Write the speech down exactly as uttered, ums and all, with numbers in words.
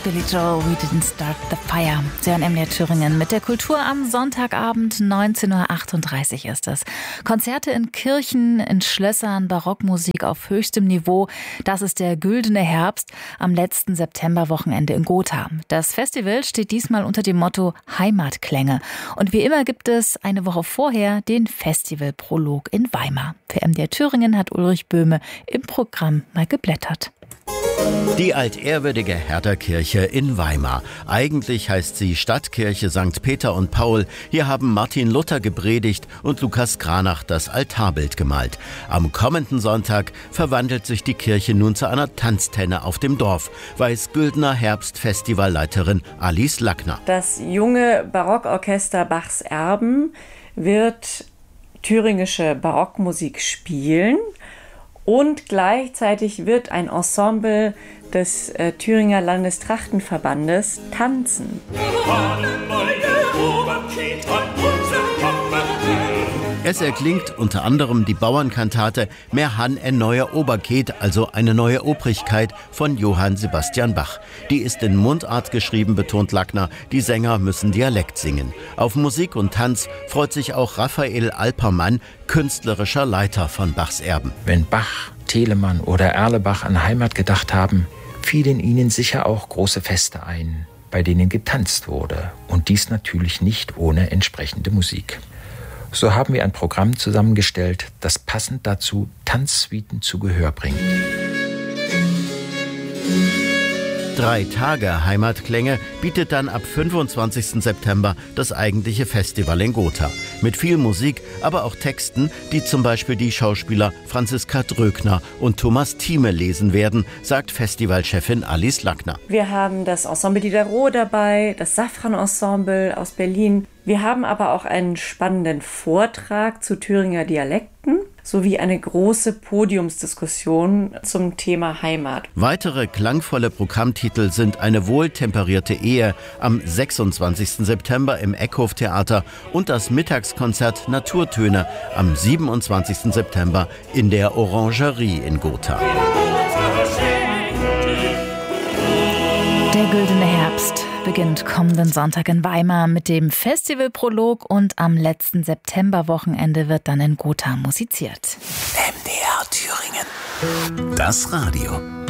Billy Joel, We Didn't Start the Fire. Sie hören M D R Thüringen mit der Kultur am Sonntagabend, neunzehn Uhr achtunddreißig ist es. Konzerte in Kirchen, in Schlössern, Barockmusik auf höchstem Niveau. Das ist der Güldene Herbst am letzten Septemberwochenende in Gotha. Das Festival steht diesmal unter dem Motto Heimatklänge. Und wie immer gibt es eine Woche vorher den Festivalprolog in Weimar. Für M D R Thüringen hat Ulrich Böhme im Programm mal geblättert. Die altehrwürdige Herderkirche in Weimar. Eigentlich heißt sie Stadtkirche Sankt Peter und Paul. Hier haben Martin Luther gepredigt und Lukas Granach das Altarbild gemalt. Am kommenden Sonntag verwandelt sich die Kirche nun zu einer Tanztenne auf dem Dorf, weiß Güldner Herbst-Festivalleiterin Alice Lackner. Das junge Barockorchester Bachs Erben wird thüringische Barockmusik spielen. Und gleichzeitig wird ein Ensemble des äh, Thüringer Landestrachtenverbandes tanzen. Es erklingt unter anderem die Bauernkantate Mer han en neue Oberket, also eine neue Obrigkeit von Johann Sebastian Bach. Die ist in Mundart geschrieben, betont Lackner. Die Sänger müssen Dialekt singen. Auf Musik und Tanz freut sich auch Raphael Alpermann, künstlerischer Leiter von Bachs Erben. Wenn Bach, Telemann oder Erlebach an Heimat gedacht haben, fielen ihnen sicher auch große Feste ein, bei denen getanzt wurde. Und dies natürlich nicht ohne entsprechende Musik. So haben wir ein Programm zusammengestellt, das passend dazu Tanzsuiten zu Gehör bringt. Drei Tage Heimatklänge bietet dann ab fünfundzwanzigsten September das eigentliche Festival in Gotha. Mit viel Musik, aber auch Texten, die zum Beispiel die Schauspieler Franziska Dröckner und Thomas Thieme lesen werden, sagt Festivalchefin Alice Lackner. Wir haben das Ensemble Diderot dabei, das Safran-Ensemble aus Berlin. Wir haben aber auch einen spannenden Vortrag zu Thüringer Dialekten sowie eine große Podiumsdiskussion zum Thema Heimat. Weitere klangvolle Programmtitel sind eine wohltemperierte Ehe am sechsundzwanzigsten September im Eckhof-Theater und das Mittagskonzert Naturtöne am siebenundzwanzigsten September in der Orangerie in Gotha. Der Güldene Herbst beginnt kommenden Sonntag in Weimar mit dem Festivalprolog und am letzten Septemberwochenende wird dann in Gotha musiziert. M D R Thüringen. Das Radio.